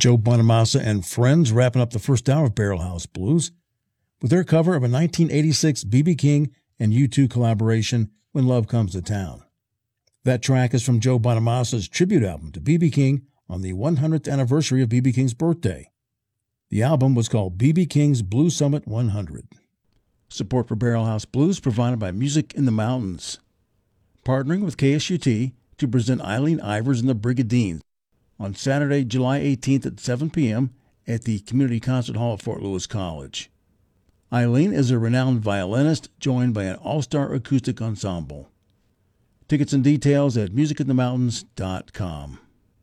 Joe Bonamassa and Friends wrapping up the first hour of Barrel House Blues with their cover of a 1986 B.B. King and U2 collaboration, When Love Comes to Town. That track is from Joe Bonamassa's tribute album to B.B. King on the 100th anniversary of B.B. King's birthday. The album was called B.B. King's Blues Summit 100. Support for Barrel House Blues provided by Music in the Mountains, partnering with KSUT to present Eileen Ivers and the Brigadines on Saturday, July 18th at 7 p.m. at the Community Concert Hall at Fort Lewis College. Eileen is a renowned violinist joined by an all-star acoustic ensemble. Tickets and details at musicinthemountains.com.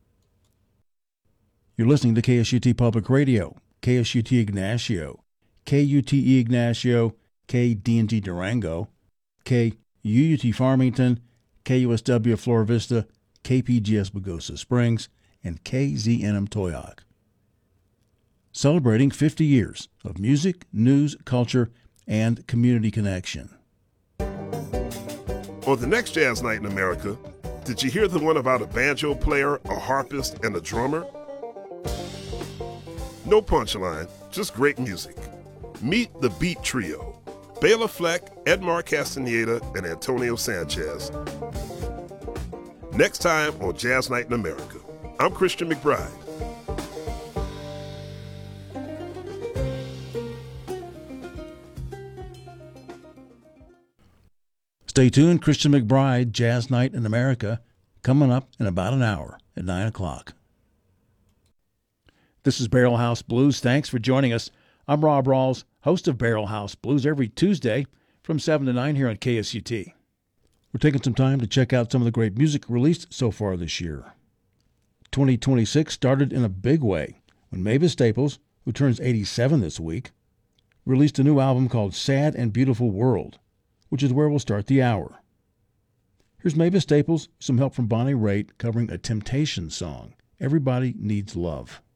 You're listening to KSUT Public Radio, KSUT Ignacio, KUTE Ignacio, KDNG Durango, KUUT Farmington, KUSW Flora Vista, KPGS Pagosa Springs, and KZNM Toyoak. Celebrating 50 years of music, news, culture, and community connection. On the next Jazz Night in America, did you hear the one about a banjo player, a harpist, and a drummer? No punchline, just great music. Meet the Beat Trio, Bela Fleck, Edmar Castaneda, and Antonio Sanchez. Next time on Jazz Night in America. I'm Christian McBride. Stay tuned, Christian McBride, Jazz Night in America, coming up in about an hour at 9 o'clock. This is Barrel House Blues. Thanks for joining us. I'm Rob Rawls, host of Barrel House Blues, every Tuesday from 7 to 9 here on KSUT. We're taking some time to check out some of the great music released so far this year. 2026 started in a big way when Mavis Staples, who turns 87 this week, released a new album called Sad and Beautiful World, which is where we'll start the hour. Here's Mavis Staples, some help from Bonnie Raitt covering a Temptations song, Everybody Needs Love.